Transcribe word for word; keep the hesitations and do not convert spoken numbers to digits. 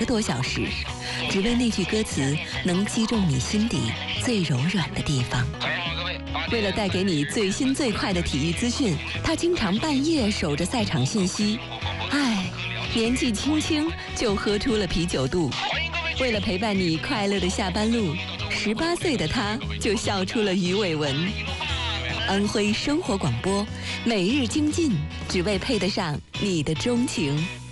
个多小时，只为那句歌词能击中你心底最柔软的地方。为了带给你最新最快的体育资讯，他经常半夜守着赛场信息。唉，年纪轻轻就喝出了啤酒肚。为了陪伴你快乐的下班路，十八岁的他就笑出了鱼尾纹。安徽生活广播，每日精进，只为配得上你的钟情。